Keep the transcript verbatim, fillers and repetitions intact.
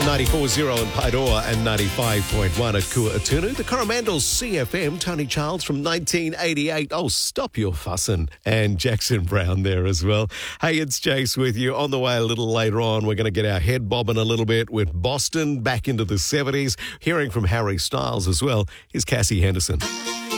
ninety-four point zero in Paidora and ninety-five point one at Kua'atunu. The Coromandel's C F M, Tony Charles from nineteen eighty-eight. Oh, stop your fussing. And Jackson Brown there as well. Hey, it's Jace with you. On the way a little later on, we're going to get our head bobbing a little bit with Boston back into the seventies. Hearing from Harry Styles as well. Here's Cassie Henderson.